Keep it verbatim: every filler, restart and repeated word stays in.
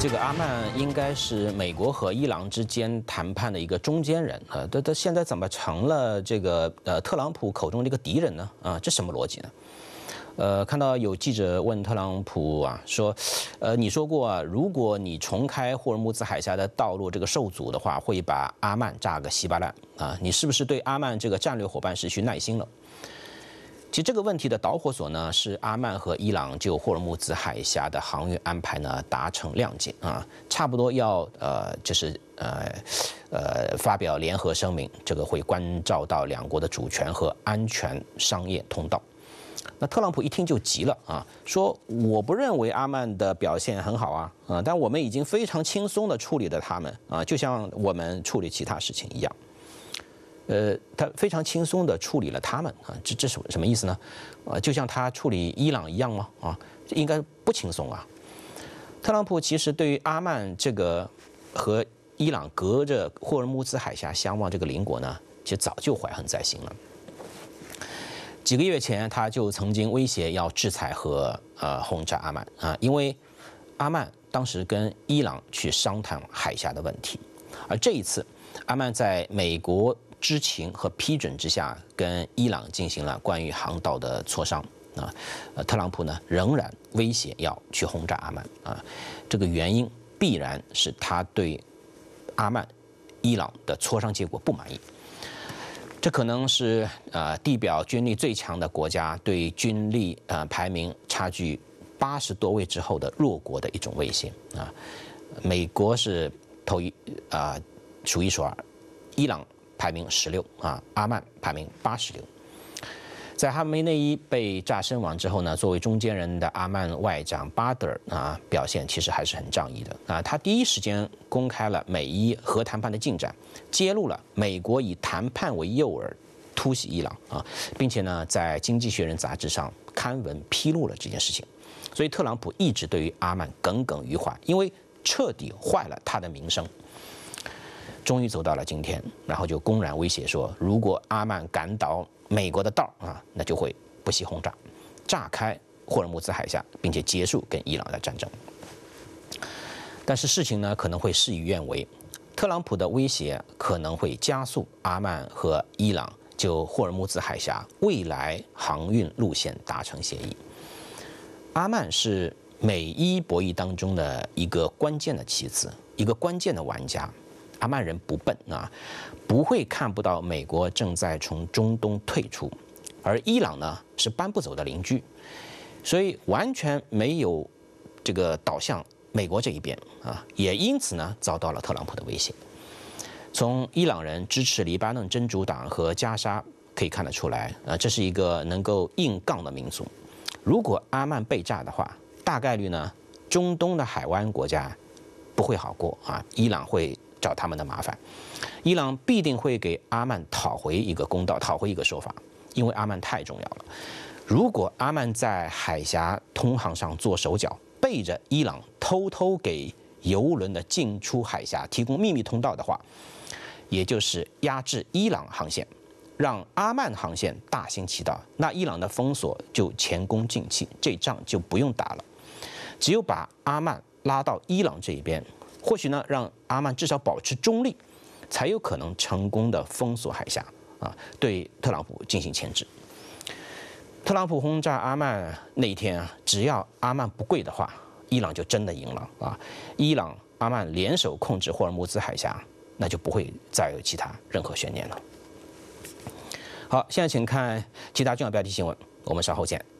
这个阿曼应该是美国和伊朗之间谈判的一个中间人啊，他他现在怎么成了这个呃特朗普口中的一个敌人呢？啊，这什么逻辑呢？呃，看到有记者问特朗普啊，说，呃，你说过啊，如果你重开霍尔木兹海峡的道路这个受阻的话，会把阿曼炸个稀巴烂啊，你是不是对阿曼这个战略伙伴失去耐心了？其实这个问题的导火索呢，是阿曼和伊朗就霍尔木兹海峡的航运安排呢达成谅解啊，差不多要呃就是呃呃发表联合声明，这个会关照到两国的主权和安全商业通道。那特朗普一听就急了啊，说我不认为阿曼的表现很好啊，啊，但我们已经非常轻松地处理了他们啊，就像我们处理其他事情一样。呃，他非常轻松地处理了他们啊，这这是什么意思呢？啊，就像他处理伊朗一样吗？啊，这应该不轻松啊。特朗普其实对于阿曼这个和伊朗隔着霍尔木兹海峡相望这个邻国呢，其实早就怀恨在心了。几个月前，他就曾经威胁要制裁和呃轰炸阿曼啊，因为阿曼当时跟伊朗去商谈海峡的问题，而这一次，阿曼在美国知情和批准之下，跟伊朗进行了关于航道的磋商啊。呃，特朗普呢仍然威胁要去轰炸阿曼啊，这个原因必然是他对阿曼、伊朗的磋商结果不满意。这可能是呃地表军力最强的国家对军力呃排名差距八十多位之后的弱国的一种威胁啊。美国是头一啊、呃、数一数二，伊朗排名十六啊，阿曼排名八十六。在哈梅内伊被炸身亡之后呢，作为中间人的阿曼外长巴德尔啊，表现其实还是很仗义的啊。他第一时间公开了美伊核谈判的进展，揭露了美国以谈判为诱饵突袭伊朗啊，并且呢，在《经济学人》杂志上刊文披露了这件事情。所以特朗普一直对于阿曼耿耿于怀，因为彻底坏了他的名声。终于走到了今天，然后就公然威胁说，如果阿曼敢倒美国的道啊，那就会不惜轰炸，炸开霍尔木兹海峡，并且结束跟伊朗的战争。但是事情呢可能会事与愿违，特朗普的威胁可能会加速阿曼和伊朗就霍尔木兹海峡未来航运路线达成协议。阿曼是美伊博弈当中的一个关键的棋子，一个关键的玩家。阿曼人不笨啊，不会看不到美国正在从中东退出，而伊朗呢是搬不走的邻居，所以完全没有这个倒向美国这一边啊，也因此呢遭到了特朗普的威胁。从伊朗人支持黎巴嫩真主党和加沙可以看得出来，啊，这是一个能够硬杠的民族。如果阿曼被炸的话，大概率呢中东的海湾国家不会好过啊，伊朗会找他们的麻烦，伊朗必定会给阿曼讨回一个公道，讨回一个说法，因为阿曼太重要了。如果阿曼在海峡通航上做手脚，背着伊朗偷偷给油轮的进出海峡提供秘密通道的话，也就是压制伊朗航线，让阿曼航线大行其道，那伊朗的封锁就前功尽弃，这仗就不用打了。只有把阿曼拉到伊朗这一边，或许呢，让阿曼至少保持中立，才有可能成功的封锁海峡啊，对特朗普进行牵制。特朗普轰炸阿曼那一天啊，只要阿曼不跪的话，伊朗就真的赢了啊！伊朗、阿曼联手控制霍尔木兹海峡，那就不会再有其他任何悬念了。好，现在请看其他重要标题新闻，我们稍后见。